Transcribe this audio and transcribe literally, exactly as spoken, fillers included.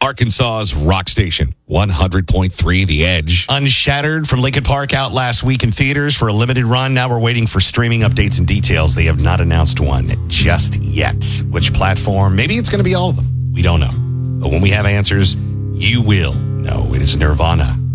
Arkansas's rock station, one hundred point three The Edge. Unshattered from Lincoln Park out last week in theaters for a limited run. Now we're waiting for streaming updates and details. They have not announced one just yet. Which platform? Maybe it's going to be all of them. We don't know. But when we have answers, you will know. It is Nirvana.